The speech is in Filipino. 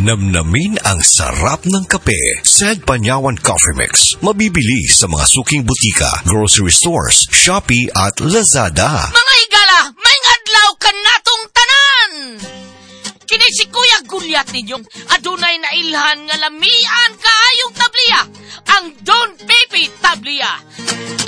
Namnamin ang sarap ng kape. San Panyawan Coffee Mix. Mabibili sa mga suking butika, grocery stores, Shopee at Lazada. Mga higala, may adlaw ka natong tanan! Kini si Kuya Gulyat ninyong adunay na ilhan nga lamian kaayong tabliya, ang Don Pepe Tabliya.